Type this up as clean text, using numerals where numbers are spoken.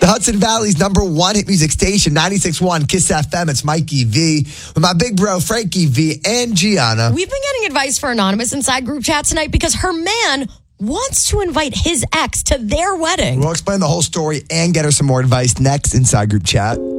The Hudson Valley's #1 hit music station, 96.1 Kiss FM. It's Mikey V with my big bro, Frankie V, and Gianna. We've been getting advice for Anonymous inside group chat tonight because her man wants to invite his ex to their wedding. We'll explain the whole story and get her some more advice next inside group chat.